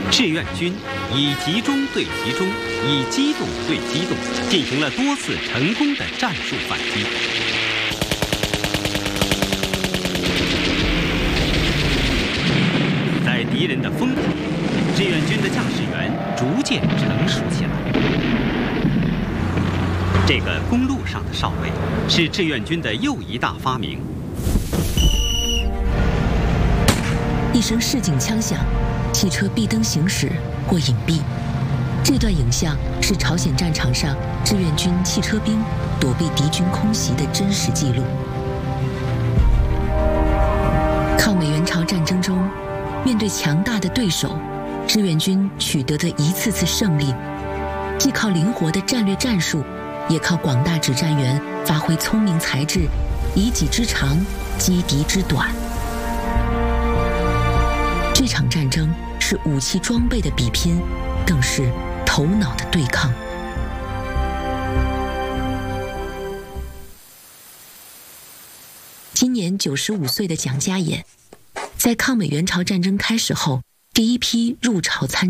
志愿军以集中对集中，以机动对机动，进行了多次成功的战术反击。在敌人的风口，志愿军的驾驶员逐渐成熟起来。这个公路上的哨位是志愿军的又一大发明。 一声示警枪响，汽车闭灯行驶或隐蔽。这段影像是朝鲜战场上志愿军汽车兵躲避敌军空袭的真实记录。抗美援朝战争中，面对强大的对手，志愿军取得的一次次胜利，既靠灵活的战略战术，也靠广大指战员发挥聪明才智，以己之长击敌之短。这场战争是武器装备的比拼，更是头脑的对抗。今年95岁的蒋家衍，在抗美援朝战争开始后，第一批入朝参